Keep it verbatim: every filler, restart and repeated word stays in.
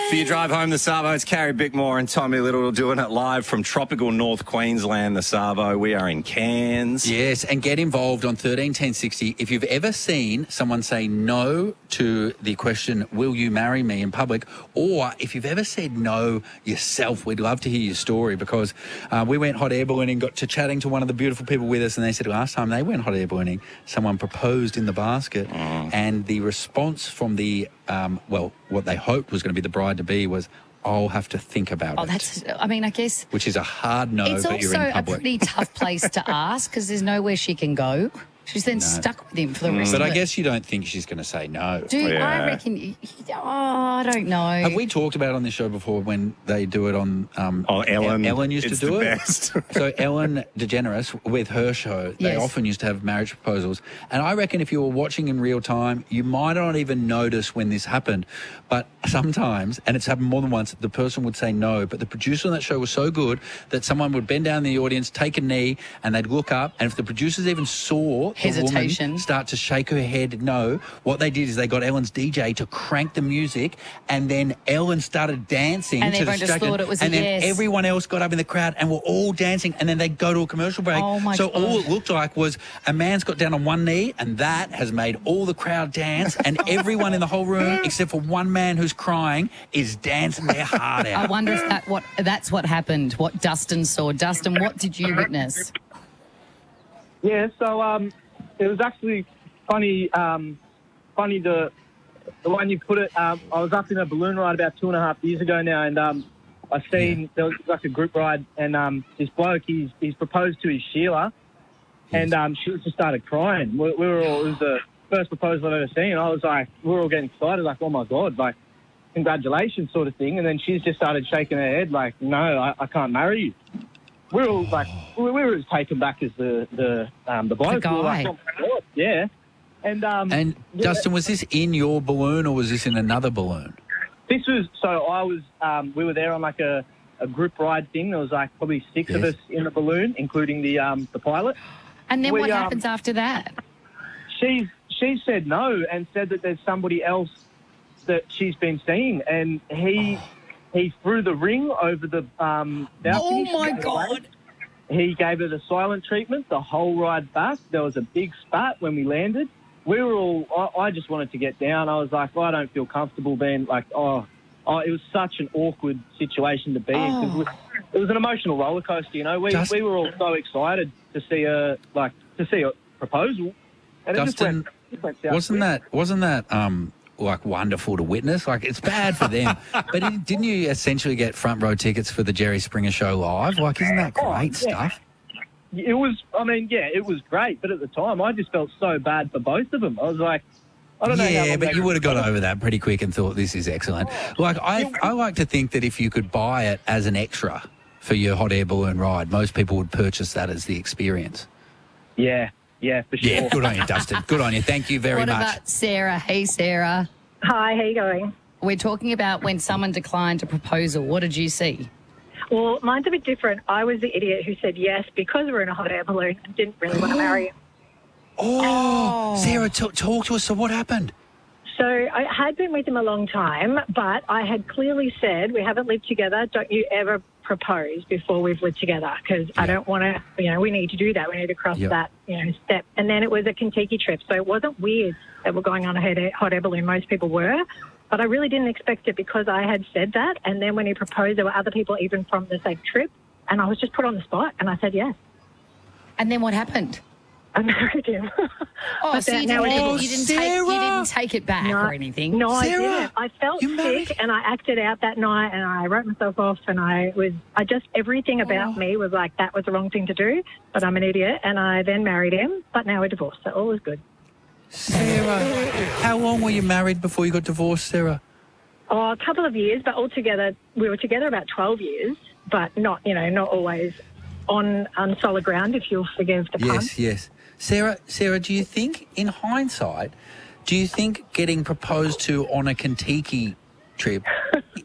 For your drive home, the Savo, it's Carrie Bickmore and Tommy Little doing it live from tropical North Queensland, the Savo. We are in Cairns. Yes, and get involved on thirteen ten sixty. If you've ever seen someone say no to the question, will you marry me, in public, or if you've ever said no yourself, we'd love to hear your story, because uh, we went hot air ballooning, got to chatting to one of the beautiful people with us, and they said last time they went hot air ballooning, someone proposed in the basket, mm. and the response from the, um, well, what they hoped was going to be the bride-to-be was, I'll have to think about oh, it. Oh, that's, I mean, I guess... Which is a hard no, it's but you're in also public. a pretty tough place to ask, because there's nowhere she can go. She's then no. stuck with him for the mm. rest but of I it. guess you don't think she's going to say no. Dude, yeah. I reckon... Oh, I don't know. Have we talked about on this show before when they do it on... Um, oh, Ellen. Ellen used it's to do the it. Best. So Ellen DeGeneres, with her show, they yes. often used to have marriage proposals. And I reckon if you were watching in real time, you might not even notice when this happened. But sometimes, and it's happened more than once, the person would say no. But the producer on that show was so good that someone would bend down in the audience, take a knee, and they'd look up. And if the producers even saw hesitation, the woman start to shake her head no, what they did is they got Ellen's D J to crank the music, and then Ellen started dancing. And to everyone the just thought it was And a then yes. everyone else got up in the crowd and were all dancing, and then they'd go to a commercial break. Oh my so God. all it looked like was a man's got down on one knee, and that has made all the crowd dance, and everyone in the whole room, except for one man who's crying, is dancing their heart out. I wonder if that what that's what happened, what Dustin saw. Dustin, what did you witness? Yeah, so um, it was actually funny, um, funny the the one you put it. Um, I was up in a balloon ride about two and a half years ago now, and um, I seen yeah. there was like a group ride, and um, this bloke he's he's proposed to his Sheila, yes. and um, she just started crying. We, we were all it was the first proposal I've ever seen. I was like, we were all getting excited, like, oh my God, like congratulations, sort of thing. And then she's just started shaking her head, like, no, I, I can't marry you. We were all like, we were as taken back as the the um, the bloke. The guy. We were like, oh my God, yeah. And um, and yeah. Dustin, was this in your balloon or was this in another balloon? This was so I was. Um, we were there on like a, a group ride thing. There was like probably six yes. of us in the balloon, including the um, the pilot. And then we, what um, happens after that? She she said no and said that there's somebody else that she's been seeing, and he oh. he threw the ring over the um, balcony. Oh my God! He gave her the silent treatment the whole ride back. There was a big spat when we landed. We were all, I, I just wanted to get down. I was like, well, I don't feel comfortable being like, oh, oh, it was such an awkward situation to be in. Oh. Cause it was an emotional roller coaster, you know. We Just, we were all so excited to see a, like, to see a proposal. And Dustin, it just went, it went south wasn't quick. that, wasn't that, um, like wonderful to witness? Like, it's bad for them. But it, didn't you essentially get front row tickets for the Jerry Springer Show live? Like, isn't that great oh, yeah. stuff? It was, I mean, yeah, it was great. But at the time, I just felt so bad for both of them. I was like, I don't know. Yeah, but they- you would have got over that pretty quick and thought this is excellent. Like, I, I like to think that if you could buy it as an extra for your hot air balloon ride, most people would purchase that as the experience. Yeah, yeah, for sure. Yeah, good on you, Dustin. Good on you. Thank you very what much. What about Sarah? Hey, Sarah. Hi, how you going? We're talking about when someone declined a proposal. What did you see? Well, mine's a bit different. I was the idiot who said yes because we're in a hot air balloon and didn't really want to marry him. Oh, Sarah, t- talk to us. So what happened? So I had been with him a long time, but I had clearly said, we haven't lived together, don't you ever propose before we've lived together, because yeah. I don't want to, you know, we need to do that. We need to cross yep. that, you know, step. And then it was a Kentucky trip, so it wasn't weird that we're going on a hot air, hot air balloon. Most people were, but I really didn't expect it because I had said that. And then when he proposed, there were other people even from the same trip, and I was just put on the spot, and I said yes. And then what happened? I married him. Oh, so you didn't, oh, you, didn't take, you didn't take it back no, or anything? No, Sarah, I didn't. I felt you married? sick and I acted out that night and I wrote myself off and I was, I just, everything about oh. me was like, that was the wrong thing to do, but I'm an idiot. And I then married him, but now we're divorced, so all is good. Sarah, how long were you married before you got divorced, Sarah? Oh, a couple of years, but altogether, we were together about twelve years, but not, you know, not always on, on solid ground, if you'll forgive the pun. Yes, yes. Sarah, Sarah, do you think, in hindsight, do you think getting proposed to on a Kentucky trip